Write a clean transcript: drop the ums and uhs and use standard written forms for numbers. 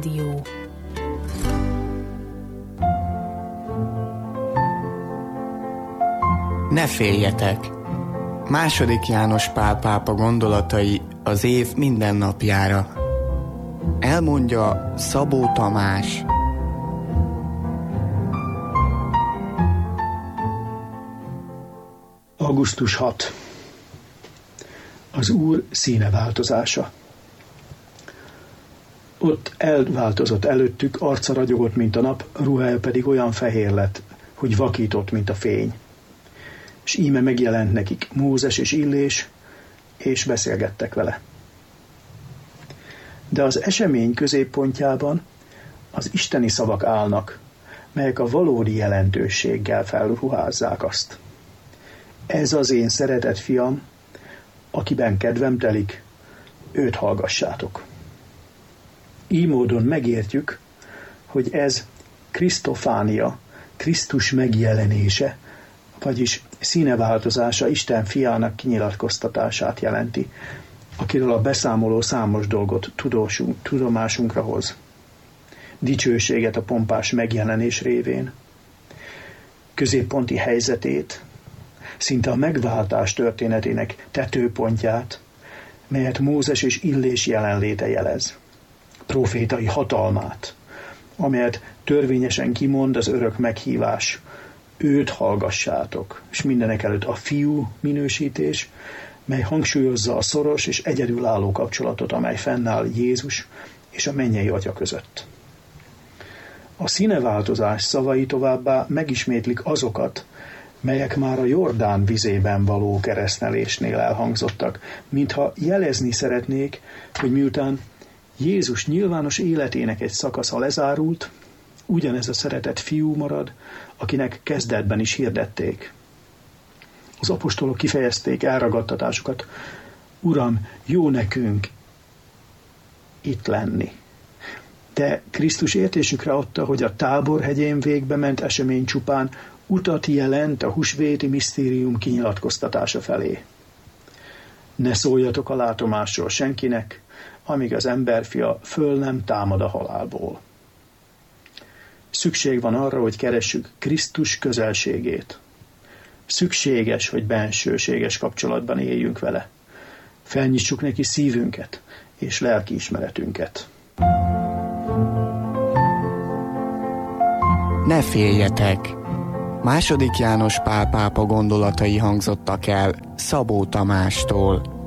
Dió. Ne féljetek! II. János Pál pápa gondolatai az év minden napjára. Elmondja Szabó Tamás. Augusztus 6. Az Úr színe változása. Ott elváltozott előttük, arca ragyogott, mint a nap, ruhája pedig olyan fehér lett, hogy vakított, mint a fény. És íme megjelent nekik Mózes és Illés, és beszélgettek vele. De az esemény középpontjában az isteni szavak állnak, melyek a valódi jelentőséggel felruházzák azt. Ez az én szeretett fiam, akiben kedvem telik, őt hallgassátok. Így módon megértjük, hogy ez Krisztofánia, Krisztus megjelenése, vagyis színeváltozása Isten fiának kinyilatkoztatását jelenti, akiről a beszámoló számos dolgot tudomásunkra hoz. Dicsőséget a pompás megjelenés révén, középponti helyzetét, szinte a megváltás történetének tetőpontját, melyet Mózes és Illés jelenléte jelez, profétai hatalmát, amelyet törvényesen kimond az örök meghívás, őt hallgassátok, és mindenekelőtt a fiú minősítés, mely hangsúlyozza a szoros és egyedülálló kapcsolatot, amely fennáll Jézus és a mennyei Atya között. A színeváltozás szavai továbbá megismétlik azokat, melyek már a Jordán vizében való keresztelésnél elhangzottak, mintha jelezni szeretnék, hogy miután Jézus nyilvános életének egy szakasza lezárult, ugyanez a szeretett fiú marad, akinek kezdetben is hirdették. Az apostolok kifejezték elragadtatásukat: Uram, jó nekünk itt lenni. De Krisztus értésükre adta, hogy a Tábor hegyén végbe ment esemény csupán utat jelent a húsvéti misztérium kinyilatkoztatása felé. Ne szóljatok a látomásról senkinek, amíg az emberfia föl nem támad a halálból. Szükség van arra, hogy keressük Krisztus közelségét. Szükséges, hogy bensőséges kapcsolatban éljünk vele. Felnyissuk neki szívünket és lelkiismeretünket. Ne féljetek! II. János Pál pápa gondolatai hangzottak el Szabó Tamástól.